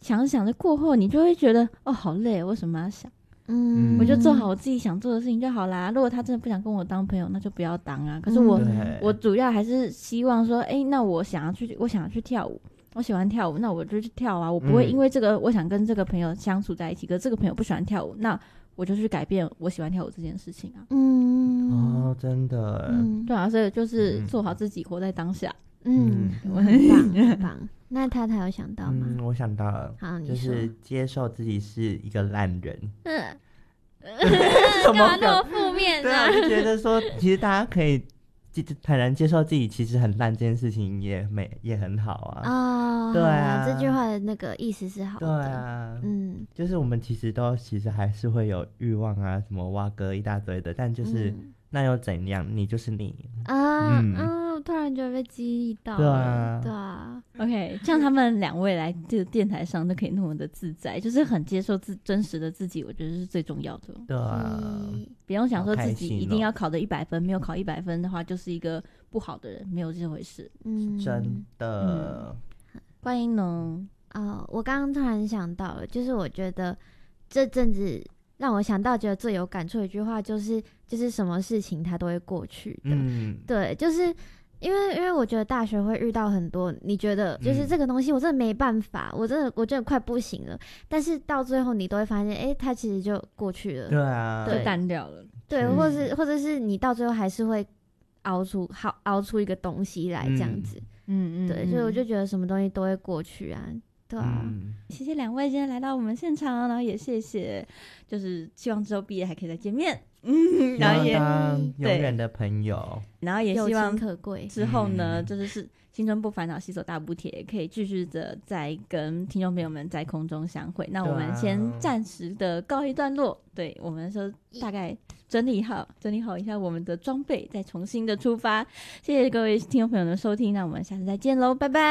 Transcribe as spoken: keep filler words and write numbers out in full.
想想的过后，你就会觉得哦好累，为什么要想？嗯，我就做好我自己想做的事情就好啦。如果他真的不想跟我当朋友，那就不要当啊。可是我、嗯、我主要还是希望说，哎、欸，那我想要去，我想要去跳舞，我喜欢跳舞，那我就去跳啊。我不会因为这个，我想跟这个朋友相处在一起，可是这个朋友不喜欢跳舞，那我就去改变我喜欢跳舞这件事情啊。 嗯，哦，真的， 嗯，对啊，所以就是做好自己，活在当下。 嗯， 嗯很棒，很棒。那他他有想到吗？ 嗯，我想到了， 好，你就是接受自己是一个烂人。 嗯， 干嘛那么负面呢？对啊，就觉得说，其实大家可以坦然接受自己其实很烂，这件事情也没也很好啊。 哦， 对啊， 这句话的那个意思是好的。 对啊， 嗯， 就是我们其实都其实还是会有欲望啊，什么挖哥一大堆的，但就是。嗯，那又怎样？你就是你啊！嗯，嗯，我突然觉得被激励到了。 对啊， 对啊。 OK， 像他们两位来这个电台上都可以那么的自在，就是很接受自真实的自己，我觉得是最重要的。 对啊， 嗯、 不用想说自己一定要考的一百分，没有考一百分的话，就是一个不好的人，没有这回事。 嗯， 真的。 嗯、欢迎呢。 哦，我刚刚突然想到了，就是我觉得这阵子。让我想到觉得最有感触的一句话就是就是什么事情它都会过去的。 嗯， 对，就是因为因为我觉得大学会遇到很多你觉得就是这个东西我真的没办法、嗯、我真的我真的快不行了，但是到最后你都会发现哎、欸，它其实就过去了。 对啊， 就淡掉了。 对，或是或者是你到最后还是会熬出好熬出一个东西来这样子。 嗯嗯， 对，所以我就觉得什么东西都会过去啊。对啊、 嗯，谢谢两位今天来到我们现场，然后也谢谢，就是希望之后毕业还可以再见面，嗯，然后也永远的朋友， 然后也希望可贵之后呢，嗯、就是是青春不烦恼，携手大补帖，可以继续的再跟听众朋友们在空中相会。那我们先暂时的告一段落，对，我们说大概整理好整理好一下我们的装备，再重新的出发。谢谢各位听众朋友的收听，那我们下次再见喽，拜拜。